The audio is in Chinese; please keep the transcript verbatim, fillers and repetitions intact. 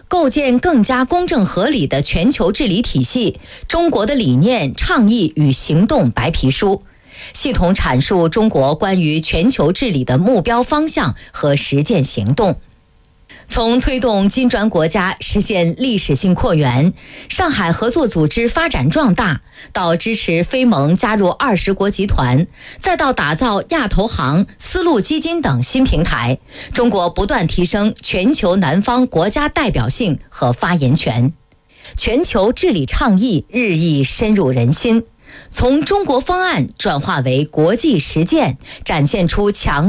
构建更加公正合理的全球治理体系，中国的理念、倡议与行动白皮书，系统阐述中国关于全球治理的目标方向和实践行动。从推动金砖国家实现历史性扩员、上海合作组织发展壮大，到支持非盟加入二十国集团，再到打造亚投行、丝路基金等新平台，中国不断提升全球南方国家代表性和发言权，全球治理倡议日益深入人心，从中国方案转化为国际实践，展现出强